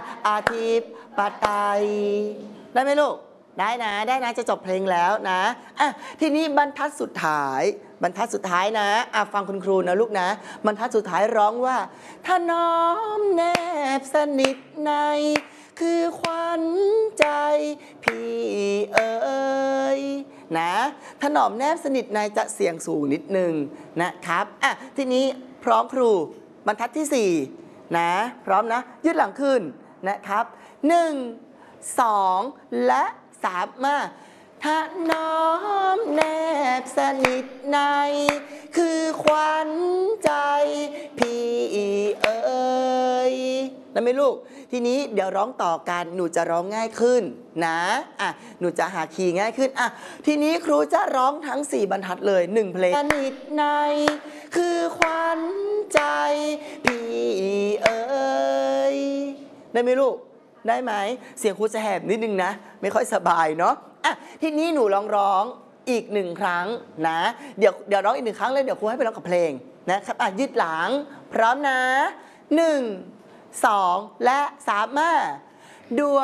อาทิตย์ปไตยได้ไหมลูกได้นะจะจบเพลงแล้วนะทีนี้บรรทัดสุดท้ายนะฟังคุณครูนะลูกนะบรรทัดสุดท้ายร้องว่าถ้าน้อมแนบสนิทในคือขวัญใจพี่เอ๋ยนะถนอมแนบสนิทในจะเสียงสูงนิดนึงนะครับทีนี้พร้อมครูบรรทัดที่4นะพร้อมนะยืดหลังขึ้นนะครับ1 2และ3มาถ้าน้อมแนบสนิทในคือขวัญใจพี่เอ๋ยแล้วไหมลูกทีนี้เดี๋ยวร้องต่อกันหนูจะร้องง่ายขึ้นนะหนูจะหาคีย์ง่ายขึ้นทีนี้ครูจะร้องทั้ง4บรรทัดเลย1เพลงสนิทในคือขวัญใจพี่เอ๋ยได้ไหมลูกได้ไหมเสียงครูจะแหบนิดนึงนะไม่ค่อยสบายเนาะทีนี้หนูลองร้องอีก1ครั้งนะเดี๋ยวร้องอีก1ครั้งเลยเดี๋ยวครูให้ไปร้องกับเพลงนะครับยืดหลังพร้อมนะ1 2และ3มาด้วย